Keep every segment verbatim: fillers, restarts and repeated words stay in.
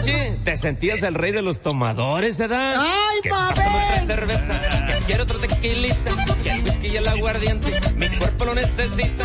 noche te sentías el rey de los tomadores, ¿verdad? ¡Ay, que papel! pásame otra cerveza, que quiero otro tequilita, que el whisky y el aguardiente, mi cuerpo lo necesita.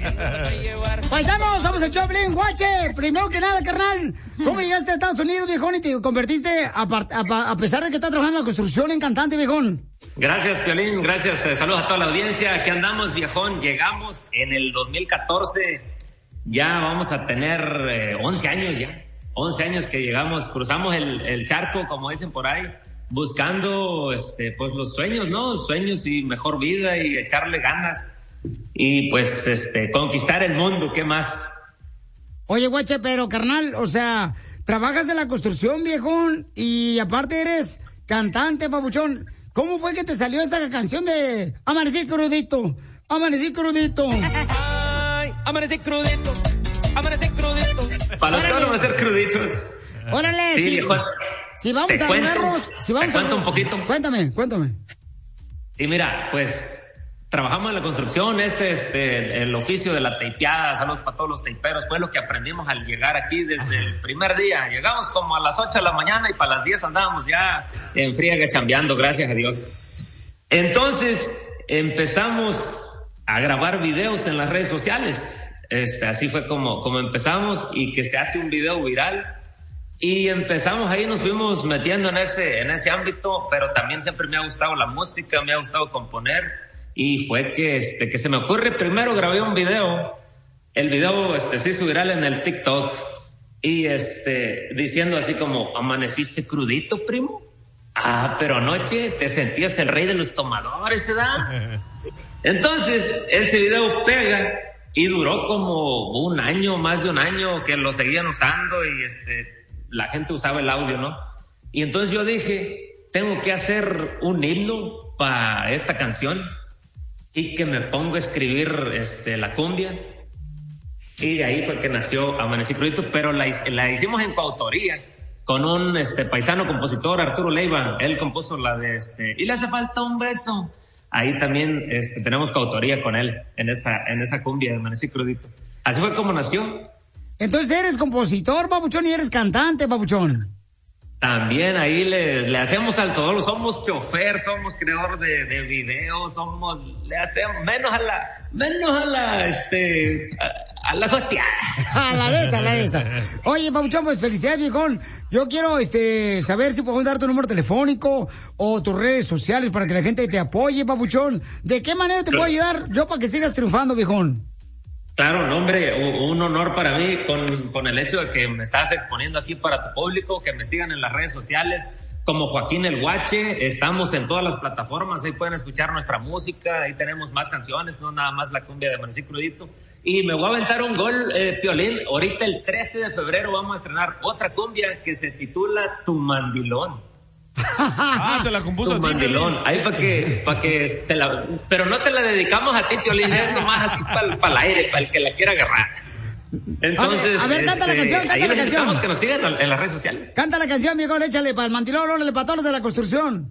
Paisanos, somos el Choplin, guache. Primero que nada, carnal, ¿cómo llegaste a Estados Unidos, viejón, y te convertiste, a, a, a pesar de que estás trabajando en la construcción, en cantante, viejón? Gracias, Piolín, gracias, eh, saludos a toda la audiencia. Aquí andamos, viejón, llegamos en el dos mil catorce, ya vamos a tener eh, once años ya, once años que llegamos, cruzamos el, el charco, como dicen por ahí, buscando este, pues los sueños, ¿no? Sueños y mejor vida y echarle ganas. Y pues, este, conquistar el mundo, ¿qué más? Oye, guache, pero carnal, o sea, trabajas en la construcción, viejón, y aparte eres cantante, papuchón. ¿Cómo fue que te salió esa canción de Amanecí crudito? Amanecí crudito. Ay, amanecí crudito. Amanecí crudito. Para los que van a ser cruditos. Órale, sí, si, viejón. si vamos Te a cuento, arrugarnos, si vamos te a cuento un poquito. Cuéntame, cuéntame. Y mira, pues trabajamos en la construcción, es este el oficio de la teipeada, saludos para todos los teiperos, fue lo que aprendimos al llegar aquí desde el primer día. Llegamos como a las ocho de la mañana y para las diez andábamos ya en friega chambeando, gracias a Dios. Entonces empezamos a grabar videos en las redes sociales. Este, así fue como, como empezamos, y que se hace un video viral. Y empezamos ahí, nos fuimos metiendo en ese, en ese ámbito, pero también siempre me ha gustado la música, me ha gustado componer. Y fue que, este, que se me ocurre, primero grabé un video, el video este, se hizo viral en el TikTok, y este, diciendo así como, ¿amaneciste crudito, primo? Ah, pero anoche te sentías el rey de los tomadores, ¿verdad? Entonces, ese video pega, y duró como un año, más de un año, que lo seguían usando, y este, la gente usaba el audio, ¿no? Y entonces yo dije, tengo que hacer un himno para esta canción, y que me pongo a escribir este, la cumbia, y de ahí fue que nació Amanecí Crudito, pero la, la hicimos en coautoría con un este, paisano compositor, Arturo Leiva. Él compuso la de este, y le hace falta un beso. Ahí también este, tenemos coautoría con él en esa, en esa cumbia de Amanecí Crudito. Así fue como nació. Entonces eres compositor, papuchón, y eres cantante, papuchón. También ahí le, le hacemos al todo, somos chofer, somos creador de, de videos, somos, le hacemos menos a la, menos a la, este, a, a la hostia. A la de esa, a la de esa. Oye, papuchón, pues felicidades, viejón. Yo quiero, este, saber si podemos dar tu número telefónico o tus redes sociales para que la gente te apoye, papuchón. ¿De qué manera te puedo ayudar yo para que sigas triunfando, viejón? Claro, no, hombre, un honor para mí con, con el hecho de que me estás exponiendo aquí para tu público, que me sigan en las redes sociales como Joaquín el Guache. Estamos en todas las plataformas, ahí pueden escuchar nuestra música, ahí tenemos más canciones, no nada más la cumbia de Amanecí Crudito. Y me voy a aventar un gol, eh, Piolín, ahorita el trece de febrero vamos a estrenar otra cumbia que se titula Tu Mandilón. Ah, te la compuso Tu a ti, mandilón, ahí para que, para que te la, pero no te la dedicamos a ti, Piolín, es nomás así para pa el aire, para el que la quiera agarrar. Entonces, a ver, a ver, canta la canción, canta ahí la necesitamos canción. que nos sigan en las redes sociales. Canta la canción, viejón, échale para el mantilón, órale, para todos los de la construcción.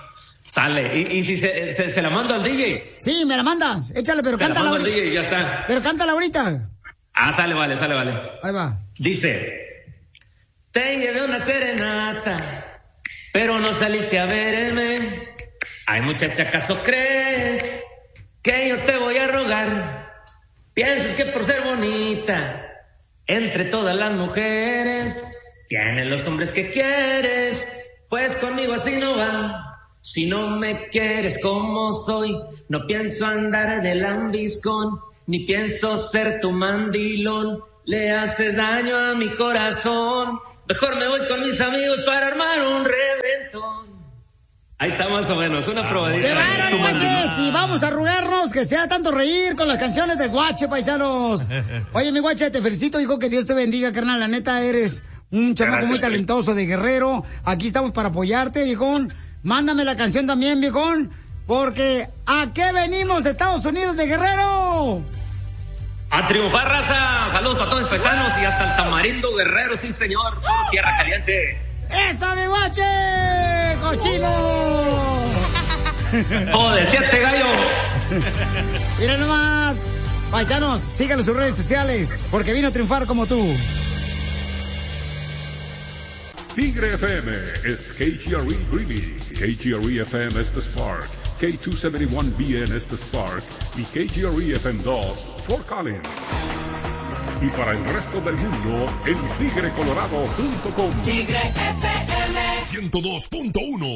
Sale, y, y si se, se, se la mando al D J. Sí, me la mandas, échale, pero Se la cántala mando al ahorita. D J y ya está. Pero cántala ahorita. Ah, sale, vale, sale, vale. Ahí va. Dice, te llevé una serenata, pero no saliste a verme. Ay, muchacha, ¿acaso crees que yo te voy a rogar? Piensas que por ser bonita, entre todas las mujeres, tienen los hombres que quieres. Pues conmigo así no va. Si no me quieres como soy, no pienso andar de lambiscón, ni pienso ser tu mandilón. Le haces daño a mi corazón. Mejor me voy con mis amigos para armar un reventón. Ahí está más o menos, una probadita. ¡Qué bárbaro, Guache! Si vamos a arrugarnos, que sea tanto reír con las canciones del Guache, paisanos. Oye, mi Guache, te felicito, hijo, que Dios te bendiga, carnal. La neta, eres un chamaco muy talentoso de Guerrero. Aquí estamos para apoyarte, viejón. Mándame la canción también, viejón, porque ¿a qué venimos, Estados Unidos de Guerrero? A triunfar, raza. Saludos para todos mis paisanos y hasta el Tamarindo Guerrero, sí señor. Tierra caliente. ¡Eso, mi Guache! ¡Cochino! ¡Joder, siete gallo! Mira nomás. Paisanos, síganle sus redes sociales, porque vino a triunfar como tú. Tigre F M es K G R E Greeley, K G R E F M Estes Park, K doscientos setenta y uno B en Estes Park y K G R E F M dos, Fort Collins. Y para el resto del mundo, en tigre colorado punto com. Tigre F M ciento dos punto uno